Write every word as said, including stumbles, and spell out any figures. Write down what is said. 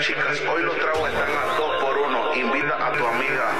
chicas, hoy los tragos están a dos por uno. Invita a tu amiga